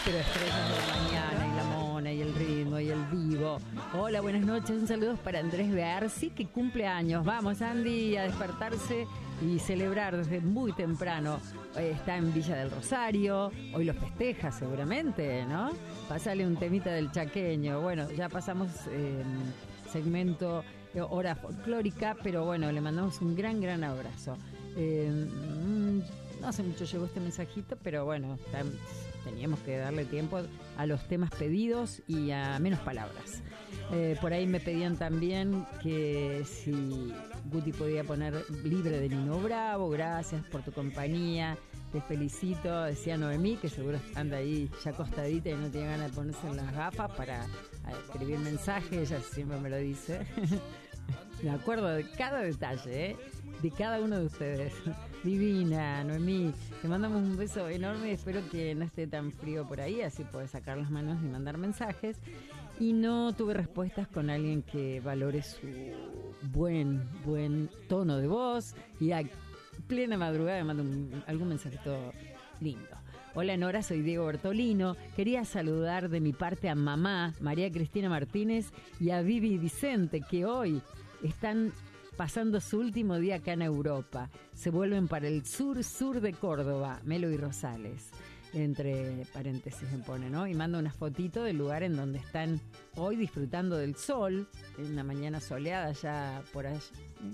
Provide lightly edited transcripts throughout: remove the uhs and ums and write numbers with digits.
Pero estrellas de la mañana y la mona y el ritmo y el vivo. Hola, buenas noches. Un saludo para Andrés Bearsi, que cumple años. Vamos, Andy, a despertarse y celebrar desde muy temprano. Está en Villa del Rosario. Hoy los festeja seguramente, ¿no? Pásale un temita del chaqueño. Bueno, ya pasamos segmento hora folclórica, pero bueno, le mandamos un gran abrazo. No hace mucho llegó este mensajito, pero bueno, teníamos que darle tiempo a los temas pedidos y a menos palabras. Por ahí me pedían también que si Guti podía poner Libre de Nino Bravo. Gracias por tu compañía, te felicito, decía Noemí, que seguro anda ahí ya acostadita y no tiene ganas de ponerse en las gafas para escribir mensajes. Ella siempre me lo dice. Me acuerdo de cada detalle, de cada uno de ustedes. Divina, Noemí, te mandamos un beso enorme. Espero que no esté tan frío por ahí, así puedes sacar las manos y mandar mensajes. Y no tuve respuestas con alguien que valore su buen tono de voz y a plena madrugada me manda algún mensajito lindo. Hola Nora, soy Diego Bertolino. Quería saludar de mi parte a mamá, María Cristina Martínez, y a Vivi Vicente, que hoy están pasando su último día acá en Europa. Se vuelven para el sur de Córdoba, Melo y Rosales. Entre paréntesis se pone, ¿no? Y manda una fotito del lugar en donde están hoy disfrutando del sol, en una mañana soleada ya por allá.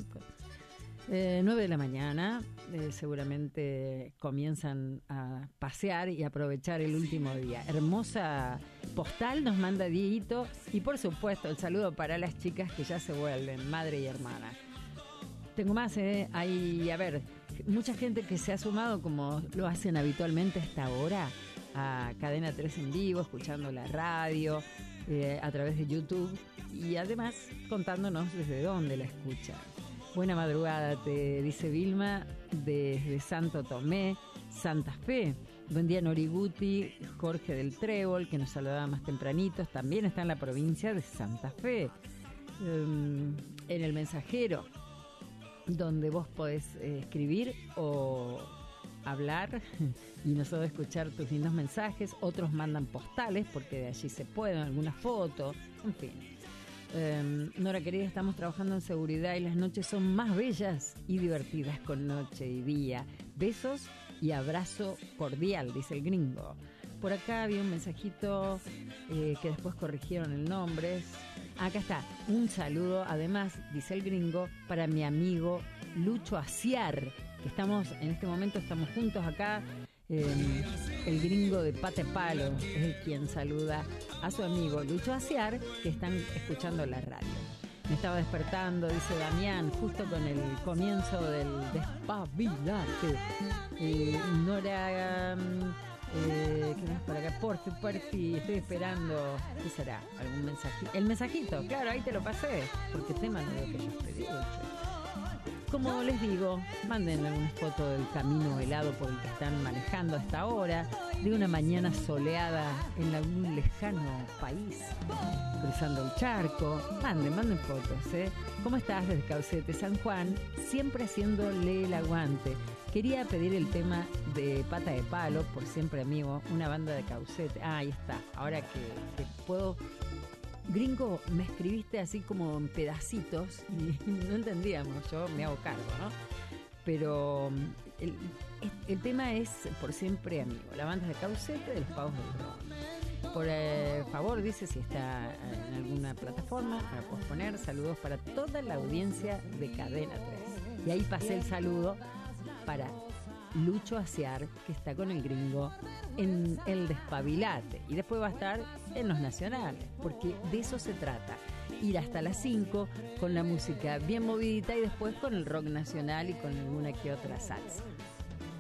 9 de la mañana, seguramente comienzan a pasear y aprovechar el último día. Hermosa postal nos manda Dieguito, y por supuesto el saludo para las chicas que ya se vuelven madre y hermana. Tengo más, hay, a ver, mucha gente que se ha sumado, como lo hacen habitualmente a esta hora, a Cadena 3 en vivo, escuchando la radio, a través de YouTube, y además contándonos desde dónde la escuchan. Buena madrugada, te dice Vilma, desde Santo Tomé, Santa Fe. Buen día, Noriguti. Jorge del Trébol, que nos saludaba más tempranitos, también está en la provincia de Santa Fe. En El Mensajero, donde vos podés escribir o hablar y nosotros escuchar tus lindos mensajes. Otros mandan postales, porque de allí se pueden, alguna foto, en fin. Nora querida, estamos trabajando en seguridad y las noches son más bellas y divertidas con noche y día. Besos y abrazo cordial, dice el gringo. Por acá había un mensajito que después corrigieron el nombre. Acá está, un saludo, además, dice el gringo, para mi amigo Lucho Aciar, que en este momento estamos juntos acá. El gringo de Pata de Palo es quien saluda a su amigo Lucho Aciar, que están escuchando la radio. Me estaba despertando, dice Damián, justo con el comienzo del Despabilate. Nora, ¿qué más por acá? Porfi, estoy esperando. ¿Qué será? ¿Algún mensajito? El mensajito, claro, ahí te lo pasé, porque tema no veo que yo esté dicho. Como les digo, manden alguna foto del camino helado por el que están manejando a esta hora, de una mañana soleada en algún lejano país, cruzando el charco. Manden fotos, ¿Cómo estás desde Caucete, San Juan? Siempre haciéndole el aguante. Quería pedir el tema de Pata de Palo, por siempre amigo, una banda de Caucete. Ahí está, ahora que puedo... Gringo, me escribiste así como en pedacitos y no entendíamos, yo me hago cargo, ¿no? Pero el tema es Por siempre amigo, la banda de Caucete, de los Pavos del Rock. Por favor, dice si está en alguna plataforma, para poder poner saludos para toda la audiencia de Cadena 3. Y ahí pasé el saludo para Lucho Aciar, que está con el gringo en El Despabilate, y después va a estar en los nacionales, porque de eso se trata, ir hasta las 5 con la música bien movidita y después con el rock nacional y con alguna que otra salsa.